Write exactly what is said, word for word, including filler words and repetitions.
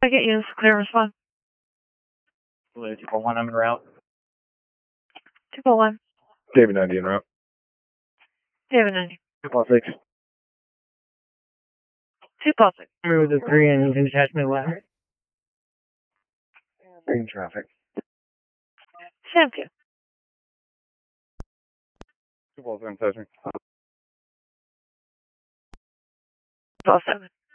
I get you. Clear response. Blue two four one, I'm en route. two four one. David ninety en route. David ninety. two four six. two four six. Remember the three and detachment left. Green traffic. Thank you. two four seven, touch me. two four seven.